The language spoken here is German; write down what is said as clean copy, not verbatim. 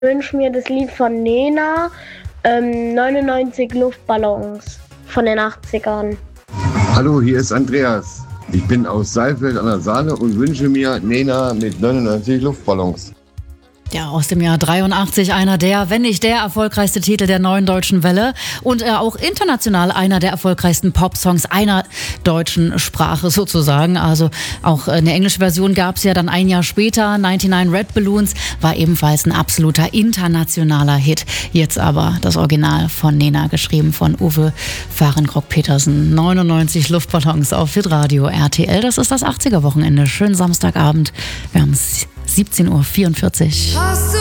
Ich wünsche mir das Lied von Nena, 99 Luftballons von den 80ern. Hallo, hier ist Andreas. Ich bin aus Saalfeld an der Saale und wünsche mir Nena mit 99 Luftballons. Ja, aus dem Jahr 83 einer der, wenn nicht der erfolgreichste Titel der Neuen Deutschen Welle und auch international einer der erfolgreichsten Popsongs einer deutschen Sprache sozusagen. Also auch eine englische Version gab es ja dann ein Jahr später. 99 Red Balloons war ebenfalls ein absoluter internationaler Hit. Jetzt aber das Original von Nena, geschrieben von Uwe Fahrenkrock-Petersen. 99 Luftballons auf Hitradio RTL. Das ist das 80er-Wochenende. Schönen Samstagabend. Wir haben 17:44 Uhr.